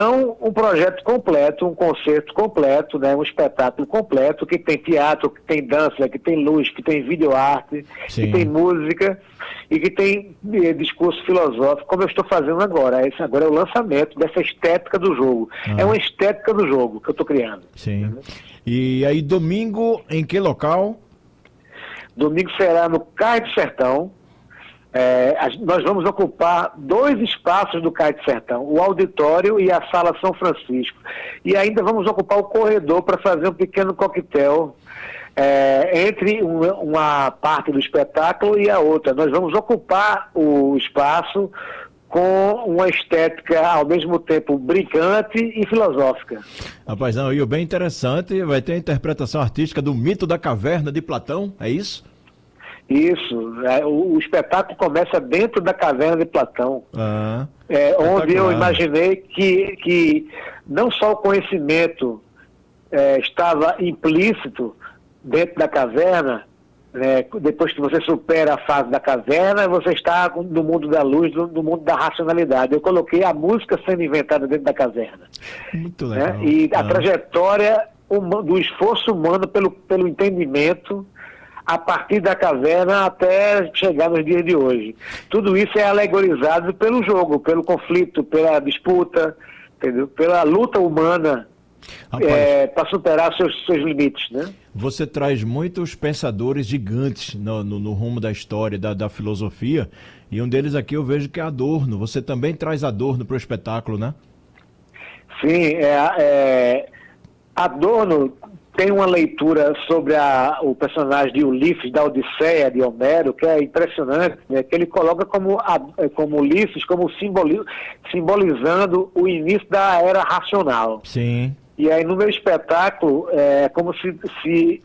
um projeto completo, um concerto completo, né, um espetáculo completo, que tem teatro, que tem dança, que tem luz, que tem videoarte, que tem música e que tem discurso filosófico, como eu estou fazendo agora. Esse agora é o lançamento dessa estética do jogo. É uma estética do jogo que eu estou criando. Sim. Entendeu? E aí, domingo, em que local? Domingo será no Cais do Sertão. Nós vamos ocupar 2 espaços do Cais do Sertão, o auditório e a Sala São Francisco. E ainda vamos ocupar o corredor para fazer um pequeno coquetel entre uma parte do espetáculo e a outra. Nós vamos ocupar o espaço com uma estética ao mesmo tempo brincante e filosófica. Rapaz, não, e o bem interessante, vai ter a interpretação artística do mito da caverna de Platão, é isso? Isso, o espetáculo começa dentro da caverna de Platão, onde eu imaginei que não só o conhecimento estava implícito dentro da caverna, depois que você supera a fase da caverna, você está no mundo da luz, no mundo da racionalidade. Eu coloquei a música sendo inventada dentro da caverna. Muito legal. E a trajetória do esforço humano pelo entendimento a partir da caverna até chegar nos dias de hoje. Tudo isso é alegorizado pelo jogo, pelo conflito, pela disputa, entendeu? Pela luta humana para superar seus limites, né? Você traz muitos pensadores gigantes no rumo da história, da filosofia, e um deles aqui eu vejo que é Adorno. Você também traz Adorno para o espetáculo, né? Sim, Adorno tem uma leitura sobre o personagem de Ulisses, da Odisseia, de Homero, que é impressionante, né? Que ele coloca como Ulisses, como simbolizando o início da era racional. Sim. E aí no meu espetáculo é como se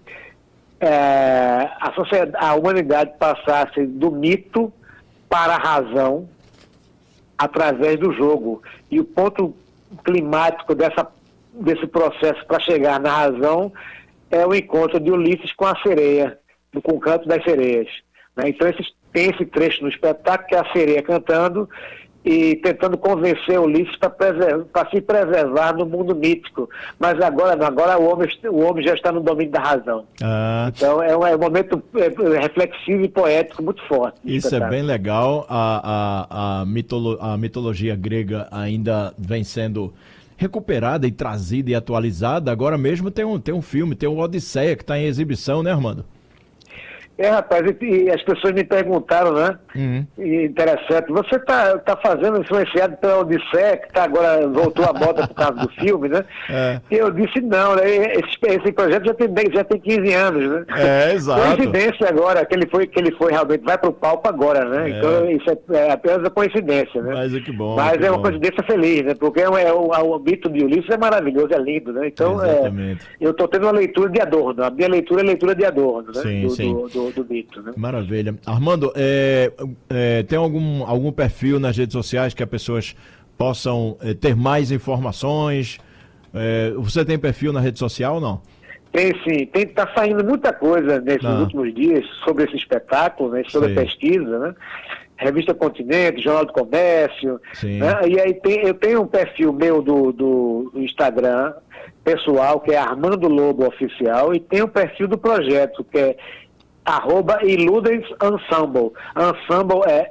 a humanidade passasse do mito para a razão através do jogo. E o ponto climático desse processo para chegar na razão é o encontro de Ulisses com a sereia, com o canto das sereias, né? Então tem esse trecho no espetáculo que é a sereia cantando e tentando convencer Ulisses para se preservar no mundo mítico. Mas agora o homem já está no domínio da razão. Então é um momento reflexivo e poético muito forte. Isso é bem legal. A mitologia grega ainda vem sendo recuperada e trazida e atualizada. Agora mesmo tem um filme, tem o Odisseia, que está em exibição, né, Armando? Rapaz, e as pessoas me perguntaram, né? Interessante, você tá fazendo influenciado pela Odisseia, que agora voltou a moda por causa do filme, né? E eu disse não, né? Esse projeto já tem 15 anos, né? Exato. Coincidência agora, que ele foi realmente, vai pro palco agora, né? Então isso é apenas uma coincidência, né? Mas que bom. Mas é uma coincidência feliz, né? Porque o mito de Ulisses é maravilhoso, é lindo, né? Então eu tô tendo uma leitura de Adorno, a minha leitura é leitura de Adorno, né? Sim. Do mito, né? Maravilha. Armando, tem algum perfil nas redes sociais que as pessoas possam ter mais informações? Você tem perfil na rede social ou não? Tem sim, tá saindo muita coisa nesses últimos dias sobre esse espetáculo, né? Sobre a pesquisa, né? Revista Continente, Jornal do Comércio, né? E aí eu tenho um perfil meu do Instagram pessoal, que é Armando Lobo Oficial, e tem o perfil do projeto, que é @Iludens Ensemble. Ensemble é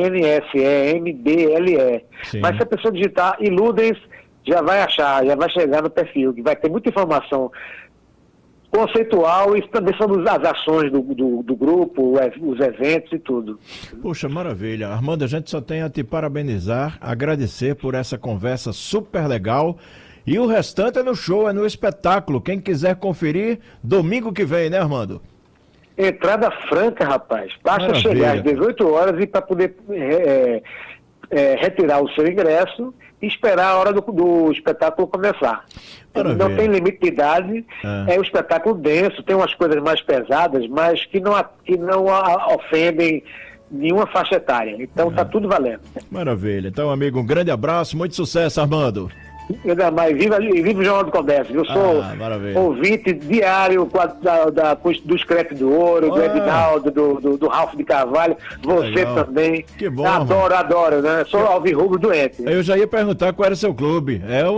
ENSEMBLE. Mas se a pessoa digitar Iludens, já vai achar, já vai chegar no perfil, que vai ter muita informação conceitual e também sobre as ações do grupo, os eventos e tudo. Puxa, maravilha. Armando, a gente só tem a te parabenizar, agradecer por essa conversa super legal. E o restante é no show, é no espetáculo. Quem quiser conferir, domingo que vem, né, Armando? Entrada franca, rapaz. Basta chegar às 18 horas e para poder retirar o seu ingresso e esperar a hora do espetáculo começar. Maravilha. Não tem limite de idade, é um espetáculo denso, tem umas coisas mais pesadas, mas que não ofendem nenhuma faixa etária. Então tá tudo valendo. Maravilha. Então, amigo, um grande abraço, muito sucesso, Armando. Ainda mais, viva o Jornal do Comércio. Eu sou ouvinte diário dos Crepe do Ouro, do Edinaldo, do Ralf de Carvalho, você legal. Também. Que bom. Adoro, né? Sou alvirrubro doente. Eu já ia perguntar qual era o seu clube. É o